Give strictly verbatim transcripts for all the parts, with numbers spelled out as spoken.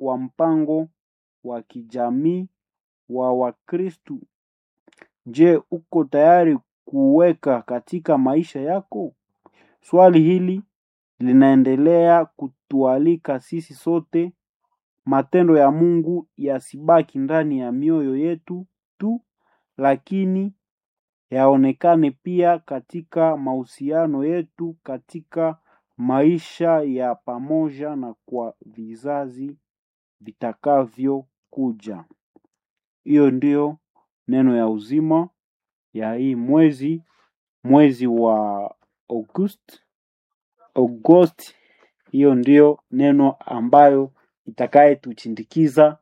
wa mpango wa kijamii wa Wakristo. Je, uko tayari kuweka katika maisha yako? Swali hili linaendelea kutualika sisi sote, matendo ya Mungu yasibaki ndani ya mioyo yetu tu, lakini yaonekane pia katika mahusiano yetu, katika maisha ya pamoja na kwa vizazi vitakavyo kuja. Hiyo ndio neno ya uzima ya hii mwezi mwezi wa August August. Hiyo ndio neno ambayo itakaye tuchindikiza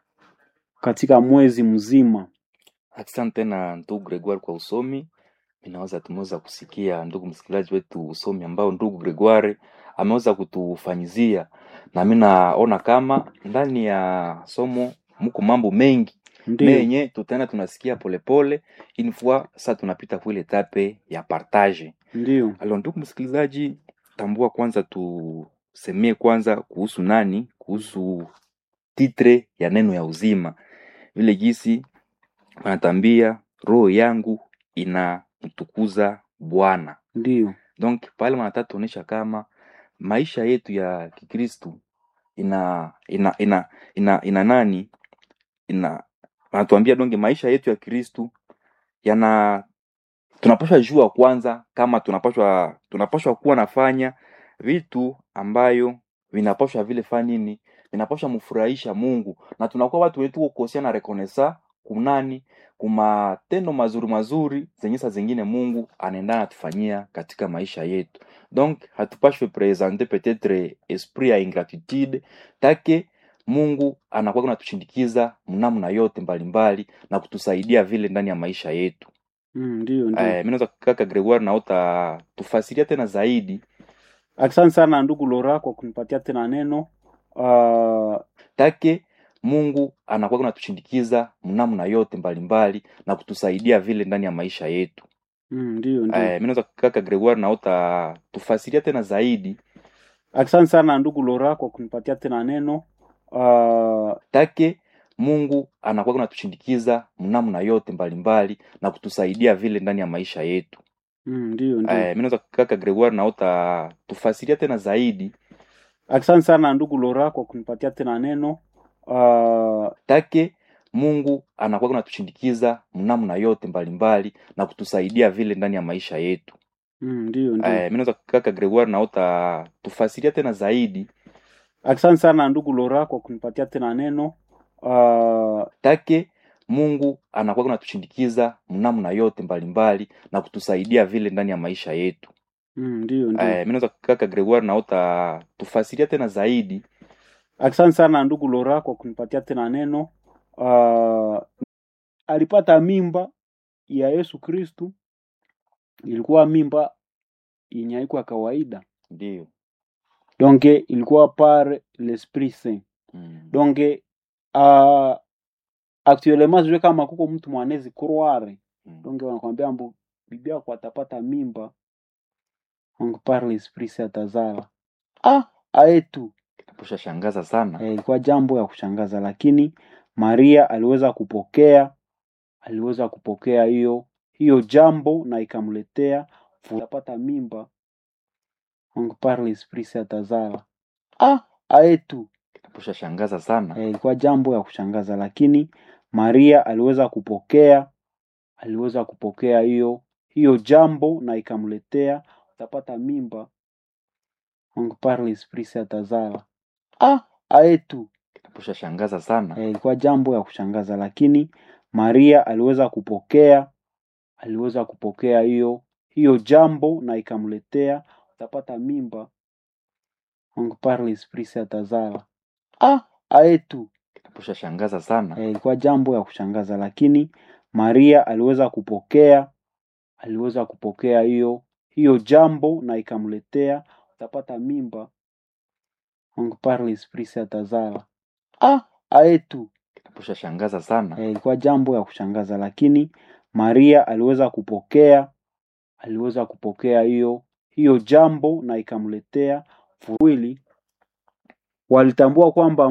katika mwezi mzima. Asante na ndugu Gregoire kwa usomi. Ninaweza tumeweza kusikia ndugu msikilizaji wetu usomi ambao ndugu Gregoire ameweza kutufanyizia, na mimi naona kama ndani ya somo mko mambo mengi menye tutaenda tunasikia polepole inafua. Sasa tunapita kwa ile etape ya partage. Ndio. Alo ndugu msikilizaji, tambua kwanza tusemee kwanza kuhusu nani, kuhusu titre ya neno ya uzima. Vile jinsi wanatambia roho yangu inamtukuza Bwana. Ndio. Donc pale wanataka tuonesha kama maisha yetu ya Kikristo ina ina ina ina, ina nani ina wanatuambia donge maisha yetu ya Kristo yana tunapaswa jua kwanza kama tunapaswa tunapaswa kuwa nafanya vitu ambayo vinapaswa vile fanya nini, vinapaswa mfurahisha Mungu, na tunakuwa watu wetu kukosea na reconnaissance kunani kuma tendo mazuri mazuri zenye saa zingine Mungu anaendana tufanyia katika maisha yetu. Donc hatupashwe presenter peut-être esprit ya ingratitude take Mungu anakuwa anatushindikiza mnamna yote mbalimbali na kutusaidia vile ndani ya maisha yetu. Mm, ndio ndio. Eh, mimi naweza kaka Gregoire na uta tufasiria tena zaidi. Asante sana ndugu Lora kwa kunipatia tena neno. Uh, take Mungu anakuwa anatushindikiza mnamna yote mbalimbali na kutusaidia vile ndani ya maisha yetu. Mm, ndio ndio. Eh, mimi naweza kaka Gregoire na uta tufasiria tena zaidi. Asante sana ndugu Lora kwa kunipatia tena neno. Uh, take Mungu anakuwa anatushindikiza mnamna yote mbalimbali na kutusaidia vile ndani ya maisha yetu. Mm, ndio ndio. Eh, mimi naweza kaka Gregoire na uta tufasiria tena zaidi. Asante sana ndugu Lora kwa kunipatia tena neno. Uh, take Mungu anakuwa anatushindikiza mnamna yote mbalimbali na kutusaidia vile ndani ya maisha yetu. Mm, ndio ndio. Eh, mimi naweza kaka Gregoire na uta tufasiria tena zaidi. Asante sana ndugu Lora kwa kunipatia tena neno. Uh, take Mungu anakuwa anatushindikiza mnamna yote mbalimbali na kutusaidia vile ndani ya maisha yetu. Mm, ndio ndio. Eh, mimi naweza kaka Gregoire na uta tufasiria tena zaidi. Asante sana ndugu Lora kwa kunipatia tena neno. Uh, alipata mimba ya Yesu Kristo, ilikuwa mimba yenye haikuwa kawaida. Ndio. Donc ilikuwa par l'Esprit Saint. Mm. Donc uh, actuellement je kama kuko mtu mwanezi croire. Mm. Donc wanakuambia mbu bibi yako atapata mimba. Donc par l'Esprit Saint atazala. Ah, aetu. Kisha shangaza sana. Eh, ilikuwa jambo ya kushangaza, lakini Maria aliweza kupokea aliweza kupokea hiyo hiyo jambo na ikamletea atapata mimba. Donc par l'Esprit Saint atazala. Ah, aetu. Kisha shangaza sana. Eh, ilikuwa jambo ya kushangaza, lakini Maria aliweza kupokea aliweza kupokea hiyo hiyo jambo na ikamletea atapata mimba. Donc par l'Esprit Saint atazala. Ah, aetu. Kisha shangaza sana. Eh, ilikuwa jambo ya kushangaza, lakini Maria aliweza kupokea aliweza kupokea hiyo hiyo jambo na ikamletea atapata mimba. Donc par l'Esprit Saint atazala. Ah, aetu. Kisha shangaza sana. Eh, ilikuwa jambo ya kushangaza, lakini Maria aliweza kupokea aliweza kupokea hiyo hiyo jambo na ikamletea atapata mimba. Donc par l'Esprit Saint atazala. Ah, aetu. Kisha shangaza sana. Eh, ilikuwa jambo ya kushangaza, lakini Maria aliweza kupokea aliweza kupokea hiyo hiyo jambo na ikamletea fuwili. Walitambua kwamba